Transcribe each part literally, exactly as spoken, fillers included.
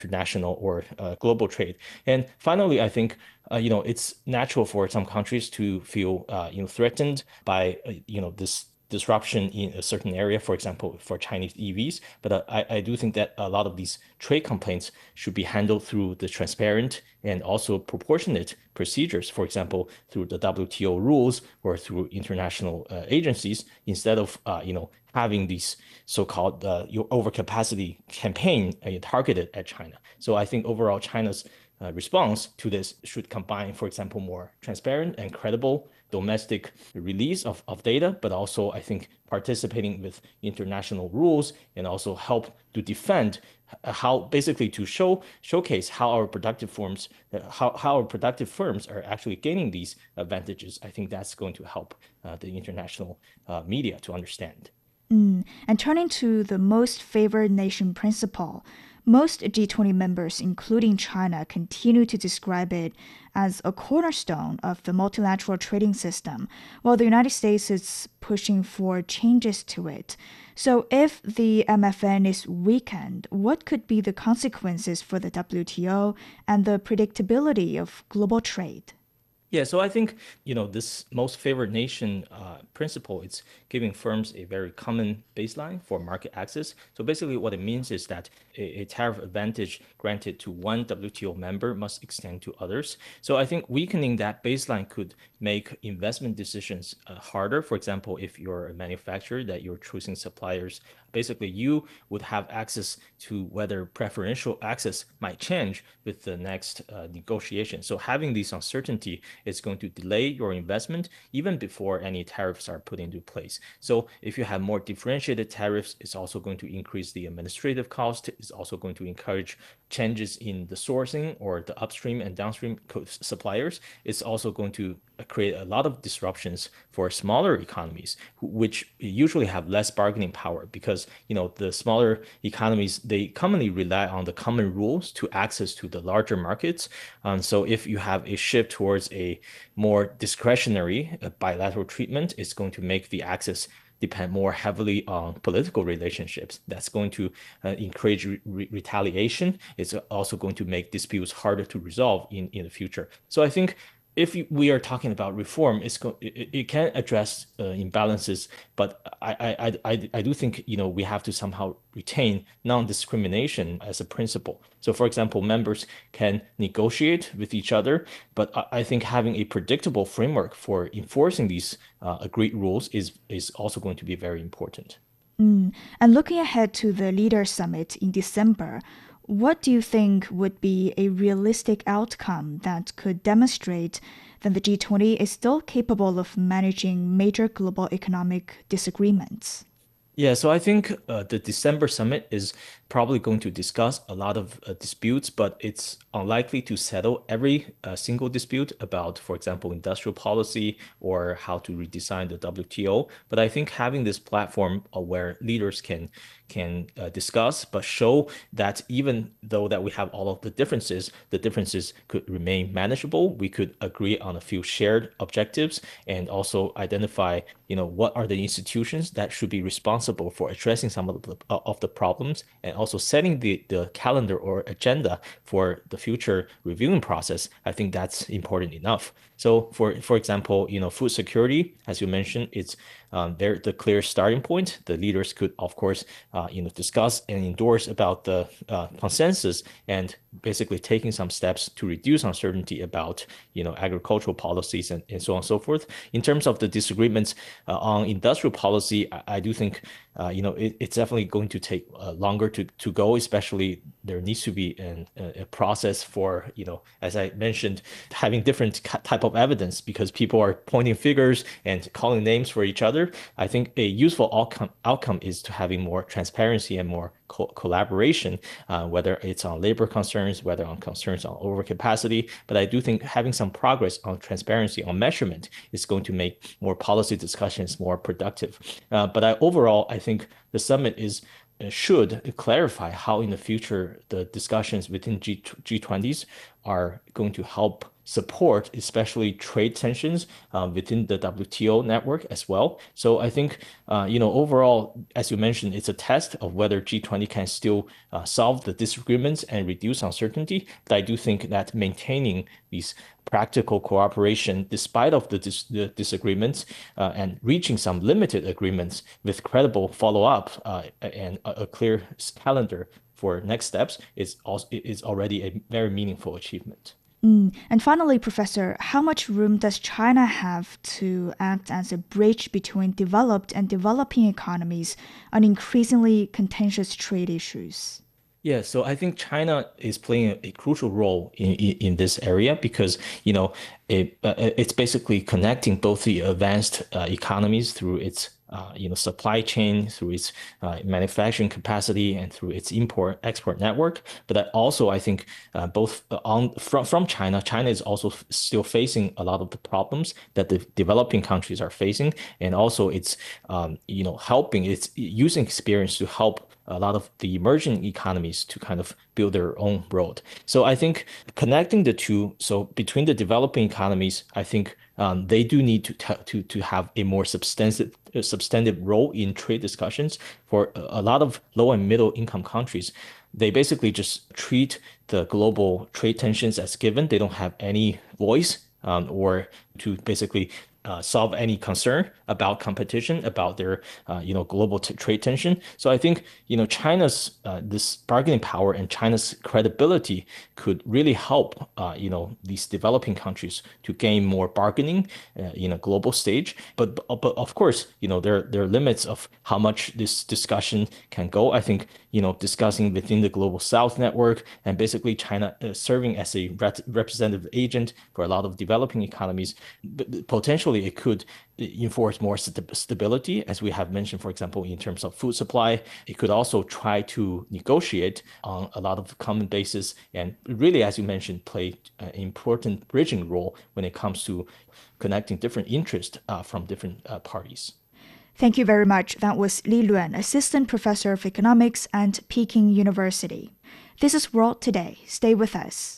international or uh, global trade. And finally, I think uh, you know it's natural for some countries to feel uh, you know threatened by uh, you know this disruption in a certain area, for example, for Chinese E Vs. But uh, I, I do think that a lot of these trade complaints should be handled through the transparent and also proportionate procedures, for example, through the W T O rules or through international uh, agencies, instead of uh, you know having these so-called uh, your overcapacity campaign uh, targeted at China. So I think overall China's uh, response to this should combine, for example, more transparent and credible domestic release of, of data, but also I think participating with international rules and also help to defend how basically to show showcase how our productive firms how, how our productive firms are actually gaining these advantages. I think that's going to help uh, the international uh, media to understand. Mm. And turning to the most favored nation principle, most G twenty members, including China, continue to describe it as a cornerstone of the multilateral trading system, while the United States is pushing for changes to it. So, if the M F N is weakened, what could be the consequences for the W T O and the predictability of global trade? Yeah, so I think, you know, this most favored nation uh, principle, it's giving firms a very common baseline for market access. So basically what it means is that a, a tariff advantage granted to one W T O member must extend to others. So I think weakening that baseline could make investment decisions uh, harder. For example, if you're a manufacturer that you're choosing suppliers, basically you would have access to whether preferential access might change with the next uh, negotiation. So having this uncertainty is going to delay your investment even before any tariffs are put into place. So if you have more differentiated tariffs, it's also going to increase the administrative cost. It's also going to encourage changes in the sourcing or the upstream and downstream suppliers. It's also going to create a lot of disruptions for smaller economies, which usually have less bargaining power because you know the smaller economies they commonly rely on the common rules to access to the larger markets. Um, so if you have a shift towards a more discretionary uh, bilateral treatment, it's going to make the access depend more heavily on political relationships. That's going to uh, encourage re retaliation. It's also going to make disputes harder to resolve in, in the future. So I think if we are talking about reform, it's go it, it can address uh, imbalances, but I, I I I do think you know we have to somehow retain non-discrimination as a principle. So, for example, members can negotiate with each other, but I, I think having a predictable framework for enforcing these uh, agreed rules is is also going to be very important. Mm. And looking ahead to the Leaders Summit in December, what do you think would be a realistic outcome that could demonstrate that the G twenty is still capable of managing major global economic disagreements? Yeah, so I think uh, the December summit is probably going to discuss a lot of uh, disputes, but it's unlikely to settle every uh, single dispute about, for example, industrial policy or how to redesign the W T O. But I think having this platform uh, where leaders can can uh, discuss, but show that even though that we have all of the differences, the differences could remain manageable. We could agree on a few shared objectives and also identify, you know, what are the institutions that should be responsible for addressing some of the of the problems and also setting the the calendar or agenda for the future reviewing process. I think that's important enough. So for for example, you know, food security, as you mentioned, it's um, they're the clear starting point. The leaders could, of course, uh, you know, discuss and endorse about the uh, consensus and basically taking some steps to reduce uncertainty about, you know, agricultural policies and, and so on and so forth. In terms of the disagreements uh, on industrial policy, I, I do think, uh, you know, it, it's definitely going to take uh, longer to, to go, especially there needs to be an, a, a process for, you know, as I mentioned, having different type of evidence because people are pointing figures and calling names for each other. I think a useful outcome outcome is to having more transparency and more co collaboration, uh, whether it's on labor concerns, whether on concerns on overcapacity. But I do think having some progress on transparency, on measurement, is going to make more policy discussions more productive. Uh, but I, overall, I think the summit is should clarify how in the future the discussions within G G20s are going to help support, especially trade tensions uh, within the W T O network as well. So I think, uh, you know, overall, as you mentioned, it's a test of whether G twenty can still uh, solve the disagreements and reduce uncertainty. But I do think that maintaining these practical cooperation, despite of the, dis the disagreements, uh, and reaching some limited agreements with credible follow-up uh, and a, a clear calendar for next steps is also is already a very meaningful achievement. Mm. And finally, Professor, how much room does China have to act as a bridge between developed and developing economies on increasingly contentious trade issues? Yeah, so I think China is playing a, a crucial role in, in in this area because, you know, it uh, it's basically connecting both the advanced uh, economies through its uh, you know supply chain, through its uh, manufacturing capacity, and through its import export network. But that also, I think, uh, both on from from China, China is also f- still facing a lot of the problems that the developing countries are facing, and also it's um, you know helping it's using experience to help a lot of the emerging economies to kind of build their own road. So I think connecting the two, so between the developing economies, I think um, they do need to to to have a more substantive uh, substantive role in trade discussions. For a a lot of low and middle income countries, they basically just treat the global trade tensions as given. They don't have any voice um, or to basically uh, solve any concern about competition, about their uh, you know global t trade tension. So I think you know China's uh, this bargaining power and China's credibility could really help uh, you know these developing countries to gain more bargaining uh, in a global stage. But but of course you know there there are limits of how much this discussion can go. I think you know discussing within the Global South network and basically China uh, serving as a rep representative agent for a lot of developing economies, potentially it could enforce more st stability, as we have mentioned, for example, in terms of food supply. It could also try to negotiate on a lot of common basis and really, as you mentioned, play an important bridging role when it comes to connecting different interests uh, from different uh, parties. Thank you very much. That was Li Luan, Assistant Professor of Economics at Peking University. This is World Today. Stay with us.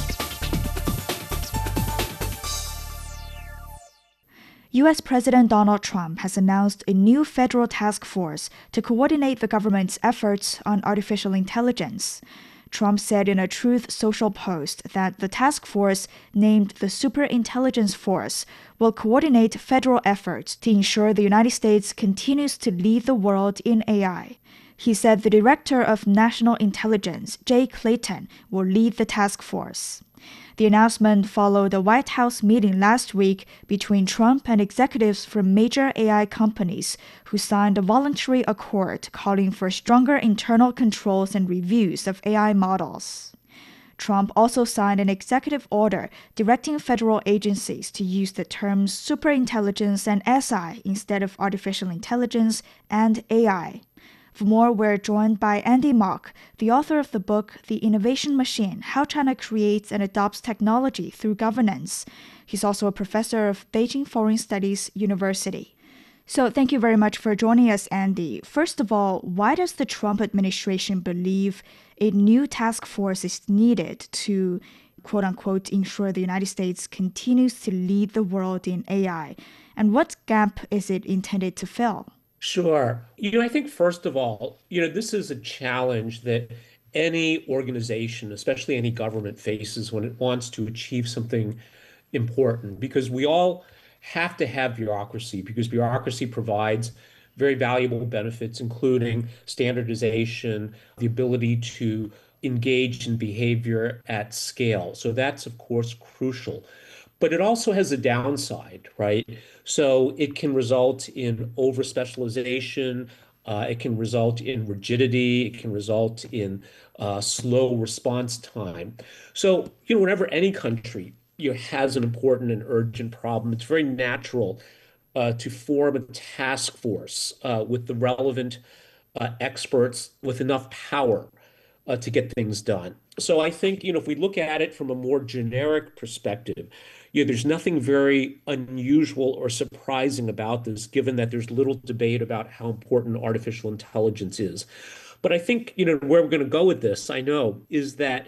U S President Donald Trump has announced a new federal task force to coordinate the government's efforts on artificial intelligence. Trump said in a Truth Social post that the task force, named the Superintelligence Force, will coordinate federal efforts to ensure the United States continues to lead the world in A I. He said the Director of National Intelligence, Jay Clayton, will lead the task force. The announcement followed a White House meeting last week between Trump and executives from major A I companies who signed a voluntary accord calling for stronger internal controls and reviews of A I models. Trump also signed an executive order directing federal agencies to use the terms superintelligence and S I instead of artificial intelligence and A I. For more, we're joined by Andy Mok, the author of the book The Innovation Machine: How China Creates and Adopts Technology Through Governance. He's also a professor of Beijing Foreign Studies University. So thank you very much for joining us, Andy. First of all, why does the Trump administration believe a new task force is needed to, quote unquote, ensure the United States continues to lead the world in A I? And what gap is it intended to fill? Sure. You know, I think first of all, you know, this is a challenge that any organization, especially any government, faces when it wants to achieve something important, because we all have to have bureaucracy, because bureaucracy provides very valuable benefits, including standardization, the ability to engage in behavior at scale. So that's, of course, crucial. But it also has a downside, right? So it can result in over specialization. Uh, it can result in rigidity. It can result in uh, slow response time. So, you know, whenever any country you know, has an important and urgent problem, it's very natural uh, to form a task force uh, with the relevant uh, experts with enough power uh, to get things done. So I think, you know, if we look at it from a more generic perspective, you know, there's nothing very unusual or surprising about this, given that there's little debate about how important artificial intelligence is. But I think, you know, where we're going to go with this, I know, is that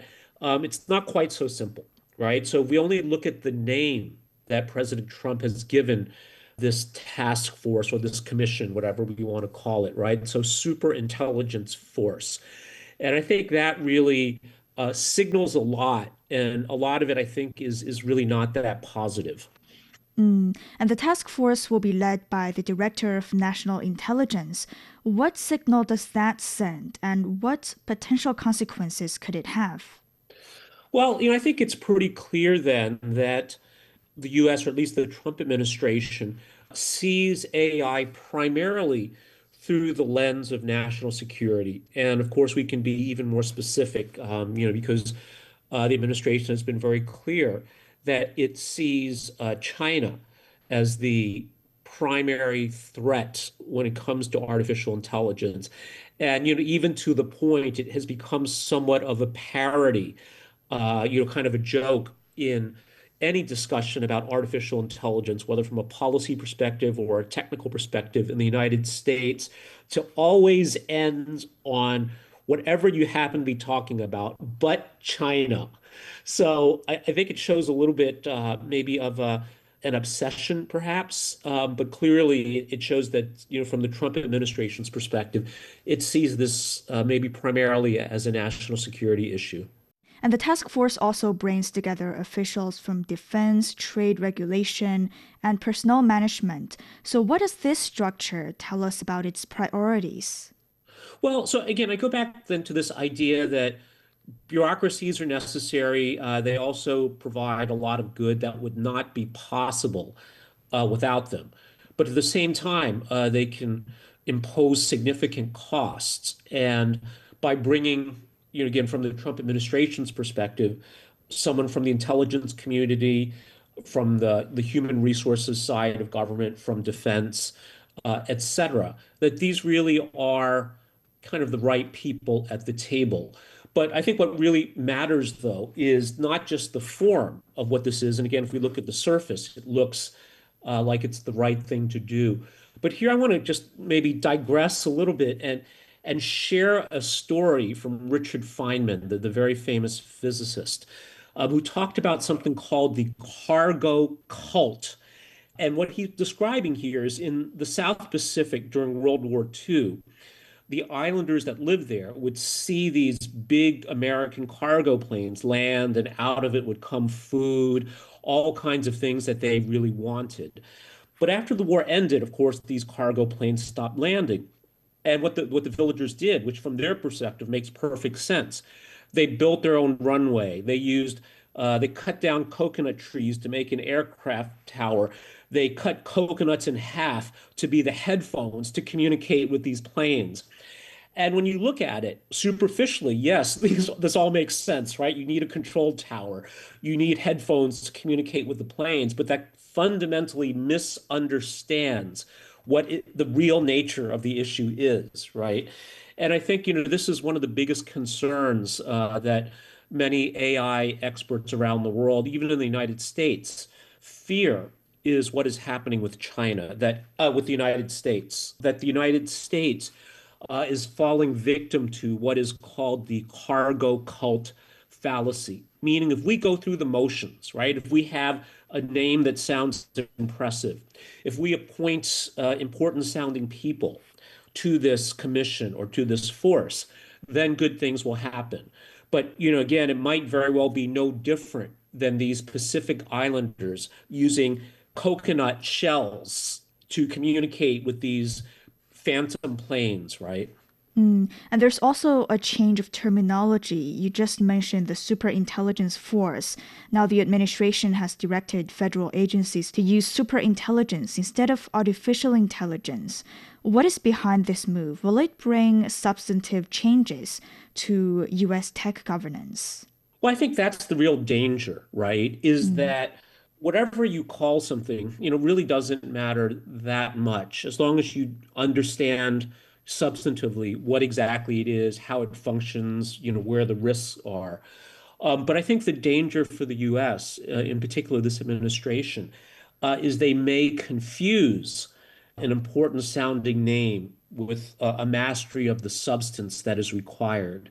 Um, it's not quite so simple, right? So if we only look at the name that President Trump has given this task force or this commission, whatever we want to call it, right? So super intelligence force. And I think that really uh, signals a lot. And a lot of it, I think, is is really not that positive. Mm. And the task force will be led by the Director of National Intelligence. What signal does that send, and what potential consequences could it have? Well, you know, I think it's pretty clear then that the U S, or at least the Trump administration, sees A I primarily through the lens of national security. And of course, we can be even more specific, um, you know, because uh, the administration has been very clear that it sees uh, China as the primary threat when it comes to artificial intelligence. And, you know, even to the point it has become somewhat of a parody, uh, you know, kind of a joke in any discussion about artificial intelligence, whether from a policy perspective or a technical perspective in the United States, to always end on whatever you happen to be talking about, but China. So I, I think it shows a little bit uh, maybe of a, an obsession, perhaps, um, but clearly it shows that, you know, from the Trump administration's perspective, it sees this uh, maybe primarily as a national security issue. And the task force also brings together officials from defense, trade regulation, and personnel management. So, what does this structure tell us about its priorities? Well, so again, I go back then to this idea that bureaucracies are necessary. Uh, they also provide a lot of good that would not be possible uh, without them. But at the same time, uh, they can impose significant costs. And by bringing, you know, again, from the Trump administration's perspective, someone from the intelligence community, from the, the human resources side of government, from defense, uh, et cetera, that these really are kind of the right people at the table. But I think what really matters, though, is not just the form of what this is. And again, if we look at the surface, it looks uh, like it's the right thing to do. But here I want to just maybe digress a little bit and and share a story from Richard Feynman, the, the very famous physicist, uh, who talked about something called the cargo cult. And what he's describing here is in the South Pacific during World War Two, the islanders that lived there would see these big American cargo planes land, and out of it would come food, all kinds of things that they really wanted. But after the war ended, of course, these cargo planes stopped landing. And what the what the villagers did, which from their perspective makes perfect sense, they built their own runway. They used uh, they cut down coconut trees to make an aircraft tower. They cut coconuts in half to be the headphones to communicate with these planes. And when you look at it superficially, yes, these, this all makes sense, right? You need a control tower, you need headphones to communicate with the planes, but that fundamentally misunderstands what it, the real nature of the issue is, right? And I think, you know, this is one of the biggest concerns uh, that many A I experts around the world, even in the United States, fear is what is happening with China, that uh, with the United States, that the United States uh, is falling victim to what is called the cargo cult fallacy. Meaning, if we go through the motions, right? If we have a name that sounds impressive, if we appoint uh, important sounding people to this commission or to this force, then good things will happen. But, you know, again, it might very well be no different than these Pacific Islanders using coconut shells to communicate with these phantom planes, right? Mm. And there's also a change of terminology. You just mentioned the superintelligence force. Now, the administration has directed federal agencies to use superintelligence instead of artificial intelligence. What is behind this move? Will it bring substantive changes to U S tech governance? Well, I think that's the real danger, right? Is Mm. that whatever you call something, you know, really doesn't matter that much as long as you understand substantively what exactly it is, how it functions, you know, where the risks are. Um, but I think the danger for the U S, uh, in particular this administration, uh, is they may confuse an important sounding name with uh, a mastery of the substance that is required.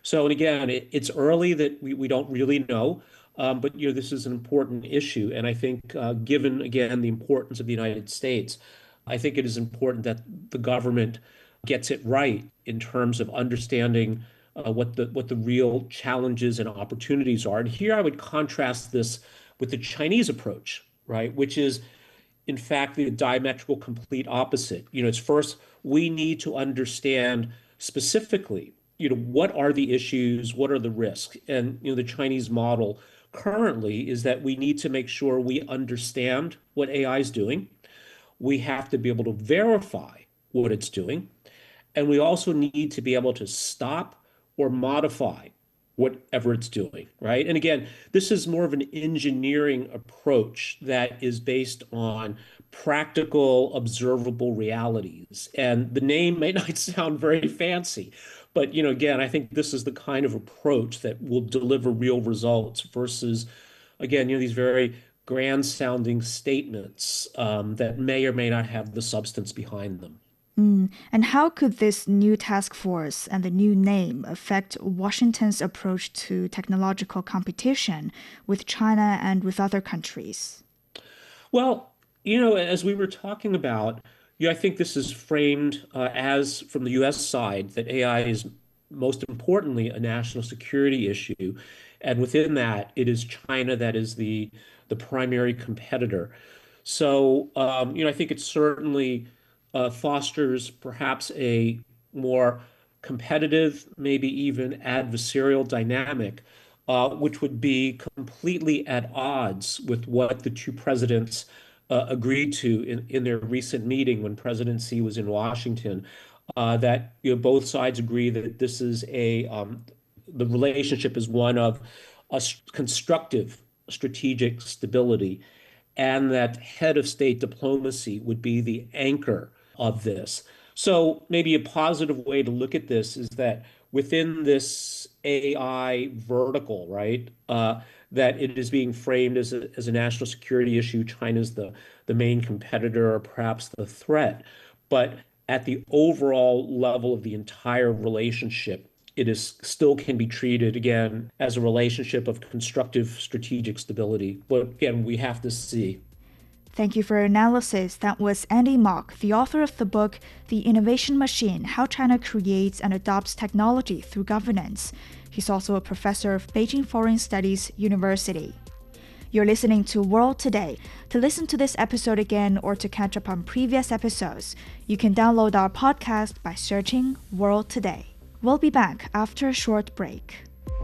So, and again, it, it's early that we, we don't really know, um, but you know, this is an important issue. And I think, uh, given again the importance of the United States, I think it is important that the government gets it right in terms of understanding uh, what the what the real challenges and opportunities are. And here I would contrast this with the Chinese approach, right, which is in fact the diametrical complete opposite. You know, it's first we need to understand specifically, you know, what are the issues, what are the risks, and you know, the Chinese model currently is that we need to make sure we understand what A I is doing. We have to be able to verify what it's doing. And we also need to be able to stop or modify whatever it's doing, right? And again, this is more of an engineering approach that is based on practical, observable realities. And the name may not sound very fancy, but you know, again, I think this is the kind of approach that will deliver real results versus, again, you know, these very grand sounding statements um, that may or may not have the substance behind them. Mm. And how could this new task force and the new name affect Washington's approach to technological competition with China and with other countries? Well, you know, as we were talking about, you know, I think this is framed uh, as, from the U S side, that A I is most importantly a national security issue. And within that, it is China that is the, the primary competitor. So, um, you know, I think it certainly uh, fosters perhaps a more competitive, maybe even adversarial dynamic, uh, which would be completely at odds with what the two presidents uh, agreed to in, in their recent meeting when President Xi was in Washington. Uh, that you know, both sides agree that this is a um, the relationship is one of a constructive strategic stability, and that head of state diplomacy would be the anchor of this. So maybe a positive way to look at this is that within this A I vertical, right, uh, that it is being framed as a, as a national security issue. China's the, the main competitor or perhaps the threat. But at the overall level of the entire relationship, it is still can be treated again as a relationship of constructive strategic stability. But again, we have to see. Thank you for your analysis. That was Andy Mok, the author of the book, The Innovation Machine, How China Creates and Adopts Technology Through Governance. He's also a professor of Beijing Foreign Studies University. You're listening to World Today. To listen to this episode again or to catch up on previous episodes, you can download our podcast by searching World Today. We'll be back after a short break.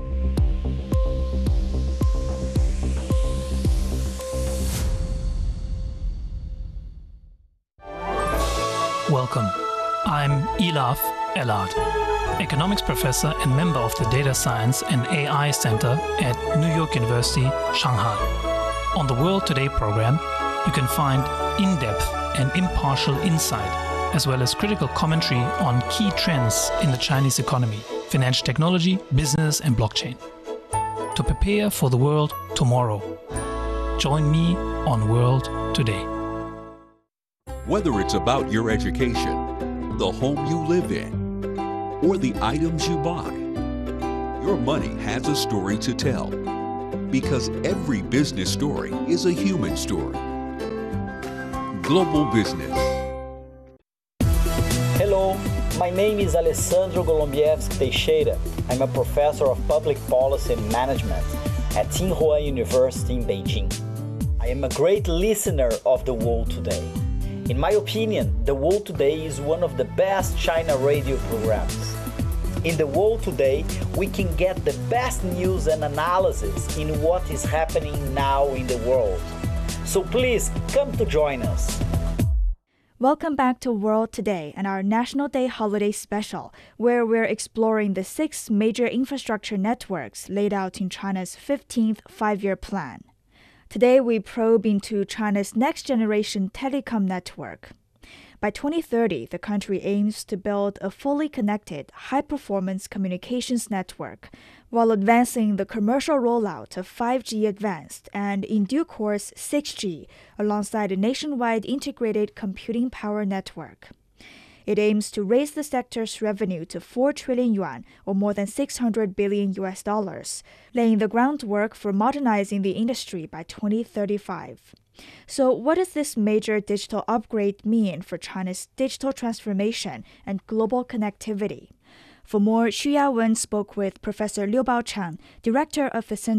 Welcome. I'm Elaf Elad, economics professor and member of the Data Science and A I Center at New York University, Shanghai. On the World Today program, you can find in-depth and impartial insight, as well as critical commentary on key trends in the Chinese economy, financial technology, business, and blockchain. To prepare for the world tomorrow, join me on World Today. Whether it's about your education, the home you live in, or the items you buy, your money has a story to tell. Because every business story is a human story. Global Business. Hello, my name is Alessandro Golombieski Teixeira. I'm a professor of public policy and management at Tsinghua University in Beijing. I am a great listener of The World Today. In my opinion, The World Today is one of the best China radio programs. In The World Today, we can get the best news and analysis in what is happening now in the world. So please come to join us. Welcome back to World Today and our National Day holiday special, where we're exploring the six major infrastructure networks laid out in China's fifteenth Five-Year Plan. Today, we probe into China's next-generation telecom network. By twenty thirty, the country aims to build a fully connected, high-performance communications network, while advancing the commercial rollout of five G Advanced and, in due course, six G, alongside a nationwide integrated computing power network. It aims to raise the sector's revenue to four trillion yuan, or more than six hundred billion U S dollars, laying the groundwork for modernizing the industry by twenty thirty-five. So what does this major digital upgrade mean for China's digital transformation and global connectivity? For more, Xu Yawen spoke with Professor Liu Baochang, director of the Center